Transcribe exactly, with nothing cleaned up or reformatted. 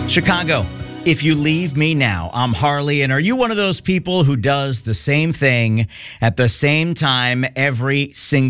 Chicago, if you leave me now, I'm Harley. And are you one of those people who does the same thing at the same time every single